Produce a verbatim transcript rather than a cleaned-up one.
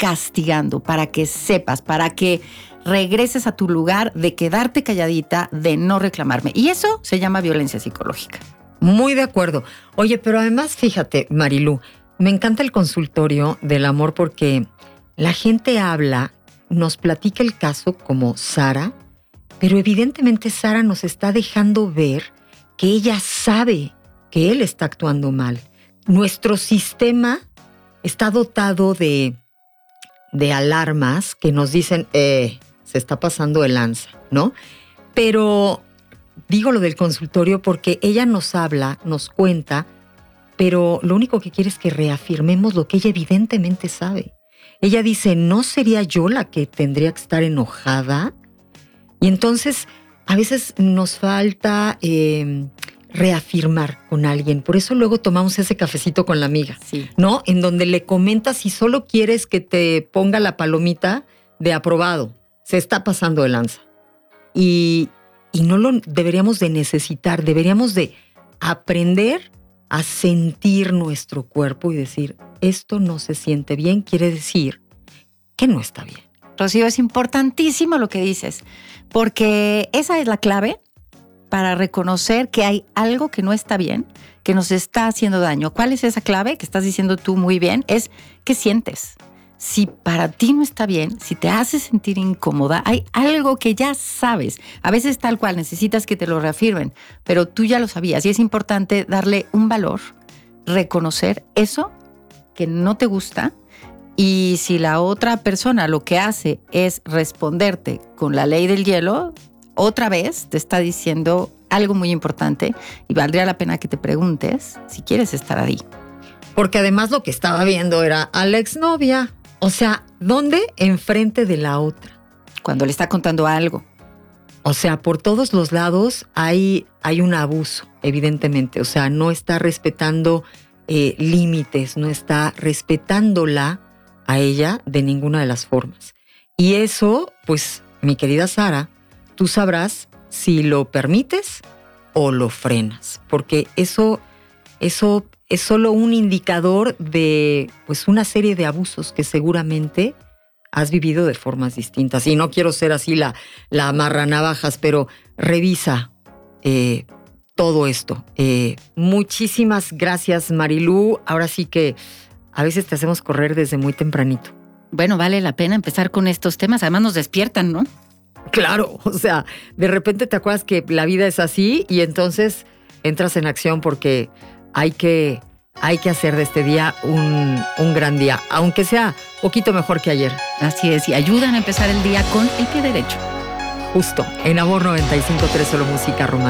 castigando para que sepas, para que regreses a tu lugar de quedarte calladita, de no reclamarme. Y eso se llama violencia psicológica. Muy de acuerdo. Oye, pero además, fíjate, Marilú, me encanta el consultorio del amor porque la gente habla, nos platica el caso como Sara, pero evidentemente Sara nos está dejando ver que ella sabe que él está actuando mal. Nuestro sistema está dotado de, de alarmas que nos dicen, eh, se está pasando de lanza, ¿no? Pero digo lo del consultorio porque ella nos habla, nos cuenta, pero lo único que quiere es que reafirmemos lo que ella evidentemente sabe. Ella dice, ¿no sería yo la que tendría que estar enojada? Y entonces a veces nos falta eh, reafirmar con alguien. Por eso luego tomamos ese cafecito con la amiga, sí. ¿no? En donde le comentas si solo quieres que te ponga la palomita de aprobado. Se está pasando de lanza. Y, y no lo deberíamos de necesitar. Deberíamos de aprender a sentir nuestro cuerpo y decir, esto no se siente bien, quiere decir que no está bien. Rocío, es importantísimo lo que dices, porque esa es la clave para reconocer que hay algo que no está bien, que nos está haciendo daño. ¿Cuál es esa clave que estás diciendo tú muy bien? Es ¿qué sientes? Si para ti no está bien, si te hace sentir incómoda, hay algo que ya sabes. A veces tal cual necesitas que te lo reafirmen, pero tú ya lo sabías y es importante darle un valor, reconocer eso que no te gusta. Y si la otra persona lo que hace es responderte con la ley del hielo, otra vez te está diciendo algo muy importante y valdría la pena que te preguntes si quieres estar ahí. Porque además lo que estaba viendo era a la exnovia. O sea, ¿dónde? Enfrente de la otra. Cuando le está contando algo. O sea, por todos los lados hay, hay un abuso, evidentemente. O sea, no está respetando eh, límites, no está respetándola a ella de ninguna de las formas. Y eso, pues, mi querida Sara, tú sabrás si lo permites o lo frenas. Porque eso, eso es solo un indicador de pues una serie de abusos que seguramente has vivido de formas distintas. Y no quiero ser así la, la amarranavajas, pero revisa eh, todo esto. Eh, muchísimas gracias, Marilú. Ahora sí que a veces te hacemos correr desde muy tempranito. Bueno, vale la pena empezar con estos temas. Además nos despiertan, ¿no? Claro, o sea, de repente te acuerdas que la vida es así y entonces entras en acción porque hay que, hay que hacer de este día un, un gran día, aunque sea poquito mejor que ayer. Así es, y ayudan a empezar el día con el pie derecho. Justo, en Amor noventa y cinco punto tres, solo música romántica.